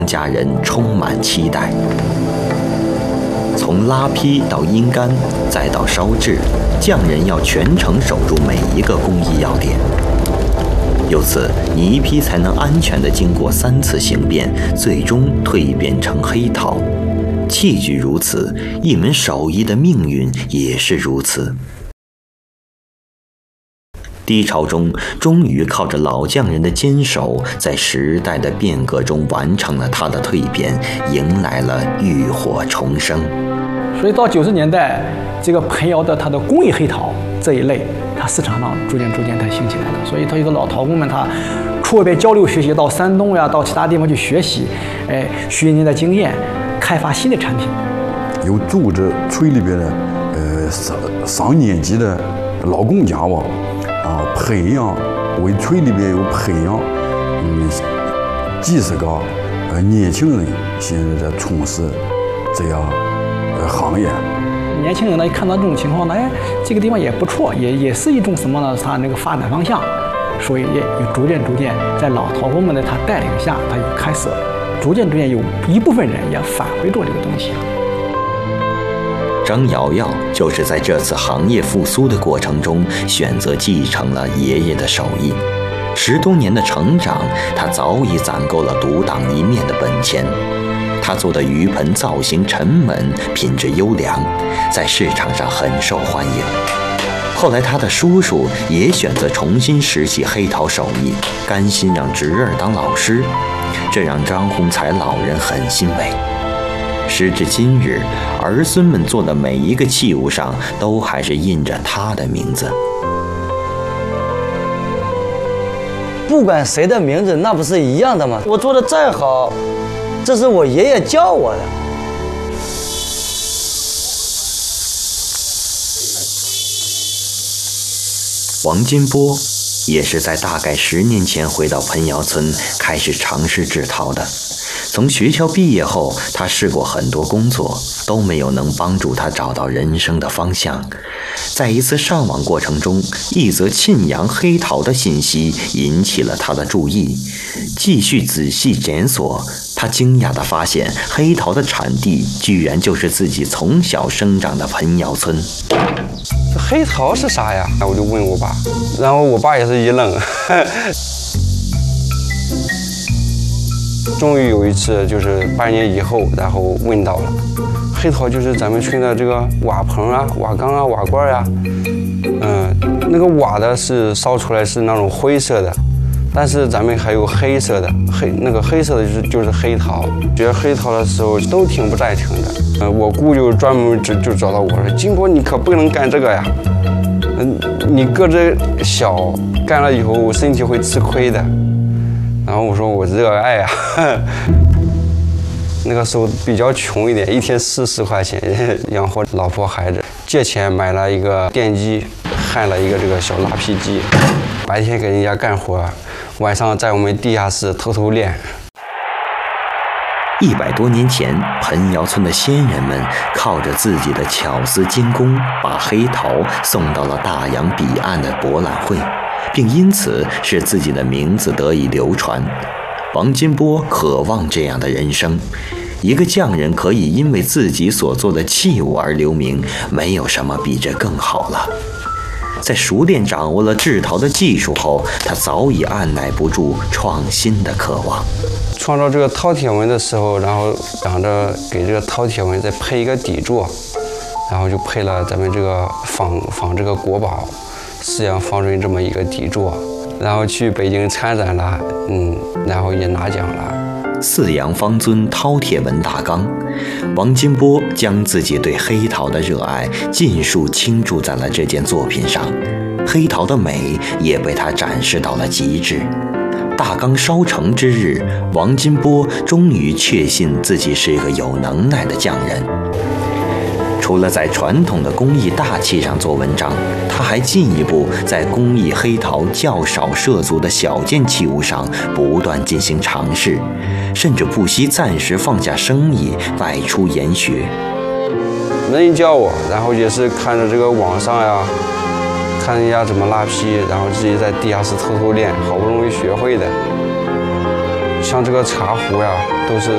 家人充满期待。从拉坯到阴干，再到烧制，匠人要全程守住每一个工艺要点。由此，泥坯才能安全地经过3次形变，最终蜕变成黑陶。器具如此，一门手艺的命运也是如此。低潮中，终于靠着老匠人的坚守，在时代的变革中完成了它的蜕变，迎来了浴火重生。 所以到90年代，这个盆窑的它的工艺黑陶这一类，它市场上逐渐它兴起来了。所以它有的老陶工们，他出外边交流学习，到山东呀，到其他地方去学习，学人家的经验，开发新的产品。 有组织村里边的上年级的老工匠吧，培养为村里边有培养几十个年轻人，现在在从事这样行业。 年轻人呢，一看到这种情况呢，这个地方也不错，也是一种什么呢？它那个发展方向，所以也逐渐在老陶工们的他带领下，他也开始逐渐有一部分人也返回做这个东西。 张瑶瑶就是在这次行业复苏的过程中，选择继承了爷爷的手艺。10多年的成长，他早已攒够了独当一面的本钱。他做的鱼盆造型沉稳，品质优良，在市场上很受欢迎。后来他的叔叔也选择重新拾起黑陶手艺，甘心让侄儿当老师，这让张洪才老人很欣慰。时至今日，儿孙们做的每一个器物上都还是印着他的名字。 不管谁的名字，那不是一样的吗？我做的再好，这是我爷爷教我的。 王金波也是在大概10年前回到盆窑村，开始尝试制陶的。从学校毕业后，他试过很多工作，都没有能帮助他找到人生的方向。在一次上网过程中，一则沁阳黑陶的信息引起了他的注意。继续仔细检索，他惊讶地发现，黑陶的产地居然就是自己从小生长的盆窑村。 这黑陶是啥呀？我就问我爸，然后我爸也是一愣。终于有一次，就是8年以后，然后问到了，黑陶就是咱们村的这个瓦盆啊、瓦缸啊、瓦罐啊，那个瓦的是烧出来是那种灰色的，但是咱们还有黑色的，那个黑色的就是黑陶。学黑陶的时候都挺不赞成的，我姑就专门就找到我说，金波你可不能干这个呀，你个子小，干了以后身体会吃亏的。然后我说我热爱啊，那个时候比较穷一点，一天40块钱养活老婆孩子，借钱买了一个电机，焊了一个这个小拉坯机，白天给人家干活，晚上在我们地下室偷练。 100多年前，盆窑村的先人们靠着自己的巧思精工，把黑陶送到了大洋彼岸的博览会，并因此使自己的名字得以流传。王金波渴望这样的人生，一个匠人可以因为自己所做的器物而留名，没有什么比这更好了。在熟练掌握了制陶的技术后，他早已按耐不住创新的渴望。 创造这个饕餮纹的时候，然后想着给这个饕餮纹再配一个底座，然后就配了咱们这个仿这个国宝4羊方锥这么一个底座，然后去北京参展了，然后也拿奖了。 4羊方尊饕餮纹大缸，王金波将自己对黑陶的热爱尽数倾注在了这件作品上，黑陶的美也被他展示到了极致。大缸烧成之日，王金波终于确信自己是一个有能耐的匠人。除了在传统的工艺大器上做文章，他还进一步在工艺黑陶较少涉足的小件器物上不断进行尝试，甚至不惜暂时放下生意外出研学。 没人教我，然后也是看着这个网上呀，看人家怎么拉坯，然后自己在地下室偷练，好不容易学会的。像这个茶壶呀，都是